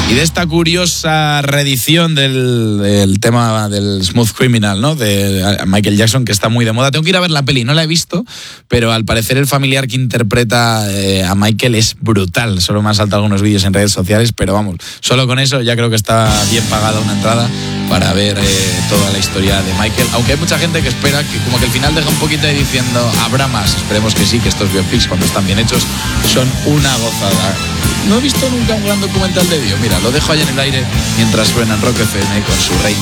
Y de esta curiosa reedición del tema del Smooth Criminal, ¿no? De Michael Jackson, que está muy de moda. Tengo que ir a ver la peli, no la he visto, pero al parecer el familiar que interpreta a Michael es brutal. Solo me han saltado algunos vídeos en redes sociales, pero vamos, solo con eso ya creo que está bien pagada una entrada para ver toda la historia de Michael. Aunque hay mucha gente que espera que como que el final deja un poquito de diciendo habrá más. Esperemos que sí, que estos biopics, cuando están bien hechos, son una gozada. No he visto nunca un gran documental de Dio. Mira, lo dejo ahí en el aire mientras suena en Rock FM con su rey.